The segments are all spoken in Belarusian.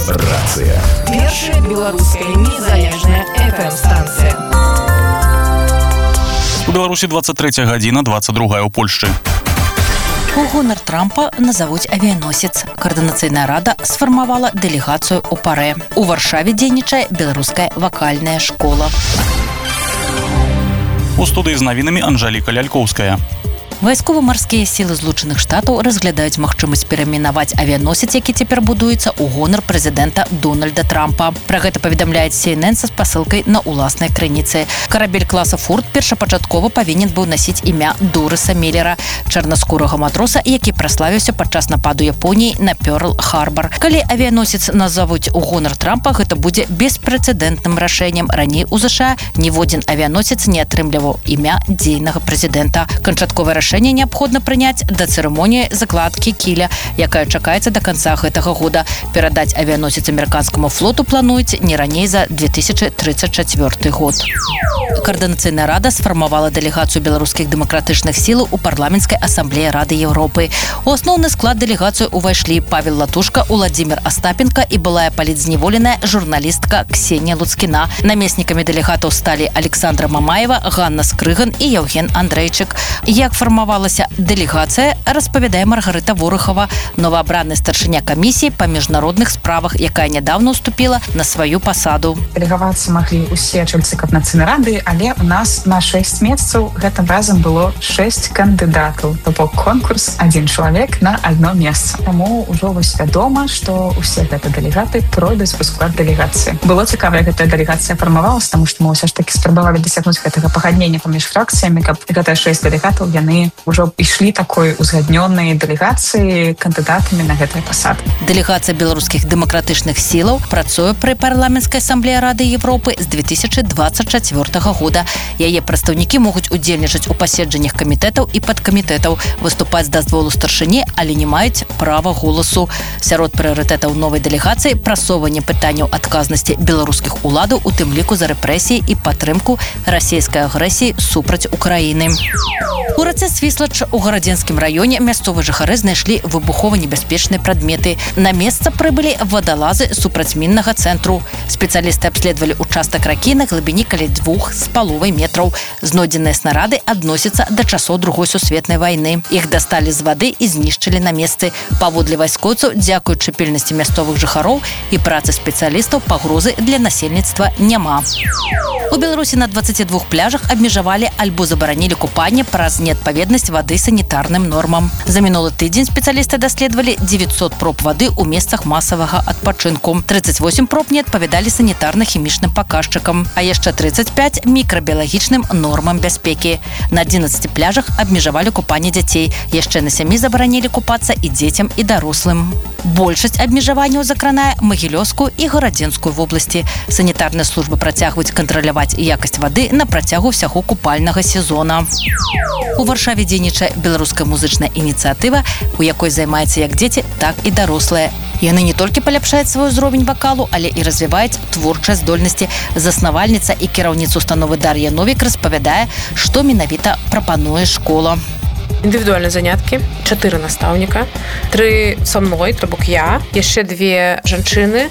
Рацыя. Першая беларуская незалежная FM-станцыя. У Беларусі 23 гадзіна, 22 у Польшчы. У гонар Трампа назавуць авіяносец. Координацыйная рада сфармавала дэлегацыю ў парэ. У Варшаве дзейнічае беларуская вакальная школа. У студыі з навінамі Анжэліка Лялькоўская. Вайскова-марскія сілы Злучаных Штатаў разглядаюць магчымасць перайменаваць авіяносец, які цяпер будуецца ў гонар прэзідэнта Дональда Трампа. Пра гэта паведамляе CNN са спасылкай на ўласнай крыніцы. Карабель класа «Форд» першапачаткова павінен быў насіць імя Дорыса Меллера, чарнаскурага матроса, які праславіўся падчас нападу Японіі на Пёрл-Харбар. Калі авіяносец назавуць у гонар Трампа, гэта будзе беспрэцэдэнтным рашэннем. Раней у ЗША ніводзін авіяносец не атрымліваў імя дзейнага прэзідэнта. Канчатковае рашэнне неабходна прыняць да цырымоніі закладкі кіля, якая чакаецца да канца гэтага года. Перадаць авіяносец амерыканскаму флоту плануюць не раней за 2034 год. Координацыйная рада сфармавала дэлегацыю беларускіх дэмакратычных сілаў у парламенцкай асамблеі Рады Еўропы. У асноўны склад дэлегацыі ўвайшлі Павел Латушка, Уладзімір Астапенка і былая палітзневоленая журналістка Ксенія Луцкіна. Намеснікамі дэлегатаў сталі Александра Мамаева, Ганна Скрыган і Яўген Андрейчык. Як фармавалася дэлегацыя, распавядае Маргарыта Ворыхава, новаабраны старшыня камісіі па міжнародных справах, якая нядаўна ўступіла на сваю пасаду. Дэлегавацца маглі ўсе чальцы Координацыйнай рады, але у нас на 6 месцаў гэтым разам было 6 кандыдатаў. То бок конкурс адзін чалавек на адно месца. Таму ўжо вось вядома, што ўсе гэта дэлегаты пройдуць у склад дэлегацыі. Было цікава, як гэтая дэлегацыя фармавалася, таму што мы ўсё ж такі спрабавалі дасягнуць гэтага пагаднення паміж фракцыямі, каб гэтыя 6 дэлегатаў яны ўжо ішлі такой узгаднёнай дэлегацыі кандыдатамі на гэтыя пасады. Дэлегацыя беларускіх дэмакратычных сілаў працуе пры парламенцкай асамблеі Рады Еўропы з 2024 года. Яе прадстаўнікі могуць удзельнічаць у паседжаннях камітэтаў і падкамітэтаў, выступаць з дазволу старшыні, але не маюць права голасу. Сярод прыярытэтаў новай дэлегацыі прасоўванне пытанняў адказнасці беларускіх уладаў, у тым ліку за рэпрэсіі і падтрымку расійскай агрэсіі супраць Украіны. У рацэ Свіслач у гарадзенскім раёне мясцовыя жыхары знайшлі выбухова-небяспечныя прадметы. На месца прыбылі вадалазы супрацьміннага цэнтру. Спецыялісты абследавалі участак ракі на глыбіні каля 2,5 метраў. Знойдзеныя снарады адносяцца да часоў Другой сусветнай вайны. Іх дасталі з вады і знішчылі на месцы. Паводле вайскоўцаў, дзякуючы пільнасці мясцовых жыхароў і працы спецыялістаў, пагрозы для насельніцтва няма. У Беларусі на 22 пляжах абмежавалі альбо забаранілі купанне праз неадпаведнасць вады санітарным нормам. За мінулы тыдзень спецыялісты даследавалі 900 проб вады ў месцах масавага адпачынку. 38 проб не адпавядалі санітарна-хімічным паказчыкам, а яшчэ 35 мікрабіялагічным нормам бяспекі. На 11 пляжах абмежавалі купанне дзяцей. Яшчэ на 7 забаранілі купацца і дзецям, і дарослым. Большасць абмежаванняў закранае Магілёўскую і Гарадзенскую вобласці. Санітарныя службы працягваюць кантраляваць якасць вады на працягу ўсяго купальнага сезона. У Варшаве дзейнічае беларуская музычная ініцыятыва, у якой займаецца як дзеці, так і дарослыя. Яны не толькі паляпшаюць свой узровень вакалу, але і развіваюць творчыя здольнасці. Заснавальніца і кіраўніца установы Дар'я Новік распавядае, што менавіта прапануе школа. Індывідуальныя заняткі, 4 настаўніка, 3 са мной, то бок я, яшчэ 2 жанчыны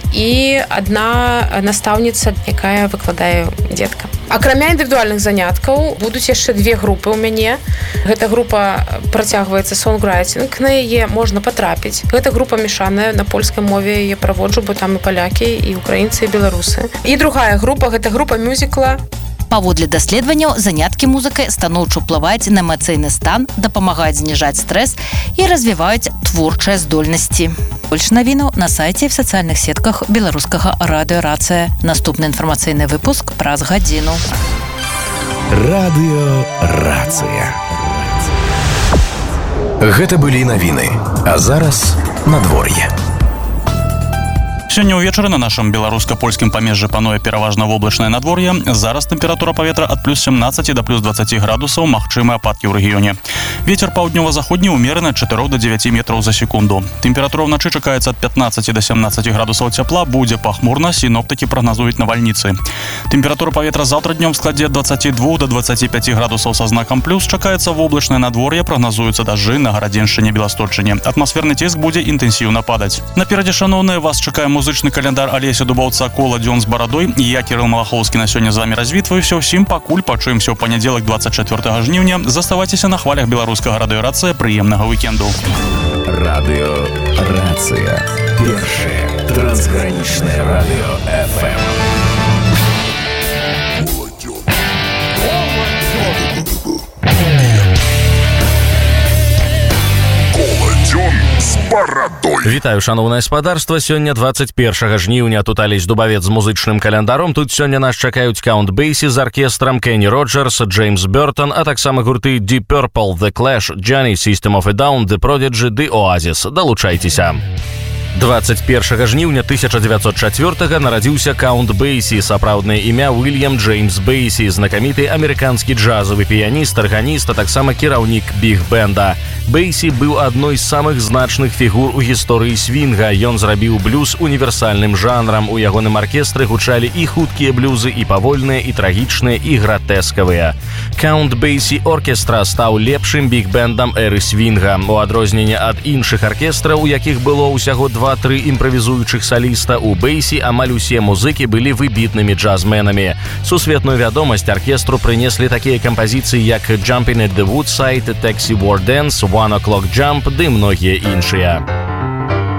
і одна настаўніца, якая выкладае дзетка. Акрамя індывідуальных заняткаў будуць яшчэ 2 групы ў мяне. Гэта група працягваецца сонграйтинг, на яе можна патрапіць. Гэта група мешаная, на польскай мове яе праводжу, бо там і палякі, і украінцы, і беларусы. І другая група, гэта група мюзікла. Паводле даследаванняў, заняткі музыкай станоўча ўплываюць на эмацыйны стан, дапамагаюць зніжаць стрэс і развіваюць творчыя здольнасці. Больш навінаў на сайце і в сацыяльных сетках беларускага радыё «Рацыя». Наступны інфармацыйны выпуск праз гадзіну. Радыё «Рацыя». Гэта былі навіны. А зараз надвор'е. Сёння ўвечары на нашым беларуска-польскім памежжы пануе пераважна воблачнае надвор'е. Зараз тэмпература паветра ад плюс 17 да плюс 20 градусаў, магчымыя ападкі ў рэгіёне. Ветер паўднёва-заходні ўмераны ад 4 до 9 метраў за секунду. Тэмпература ўначы чакаецца ад 15 до 17 градусаў цяпла, будзе пахмурна, сіноптыкі прагназуюць навальніцы. Тэмпература паветра заўтра днём складзе ад 22 до 25 градусаў са знакам плюс, чакаецца воблачнае надвор'е, прагназуюцца дажджы на Гарадзеншчыне, Беласточчыне. Атмасферны ціск будзе інтэнсіўна падаць. Наперадзе, шаноўныя, вас чакае музычны каляндар Алеся Дубаўца «Кола дзён з барадой». Я, Кірыл Малахоўскі, на сёння з вамі развітваюся. Усім пакуль пачуемся ў панядзелак 24 жніўня. Заставайцеся на хвалях беларускага радыёрацыя. Прыемнага вікенду. Радыёрацыя. Першае трансгранічнае радыё FM. Вітаю, шановнае спадарства. Сёння 21 жніўня. Тут Алесь Дубавец з музычным календаром. Тут сёння нас чакаюць Count Basie з аркестрам, Кенні Роджерс, Джеймс Бёртон, а таксама гурты Deep Purple, The Clash, Johnny, System of a Down, The Prodigy, The Oasis. Далучайцеся. 21 жніўня 1904 нарадзіўся Count Basie, сапраўднае імя Уильям Джеймс Бейсі, знакаміты амерыканскі джазавы піяніст, арганіст, а таксама кіраўнік біг-бэнда. Бейсі быў адной з самых значных фігур у гісторыі свінга. Ён зрабіў блюз універсальным жанрам. У ягоным аркестры гучалі і хуткія блюзы, і павольныя, і трагічныя, і гратэскавыя. Count Basie Оркестра стаў лепшым біг-бэндам эры свінга. У адрозненне ад іншых аркестраў, у якіх было ўсяго 2-3 імправізуючых саліста, у Бейсі амаль усе музыкі былі выбітнымі джазменамі. Сусветную вядомасць аркестру прынеслі такія кампазіцыі, як «Jumping at the Woodside», «Taxi War Dance», «One O'Clock Jump» ды многія іншыя.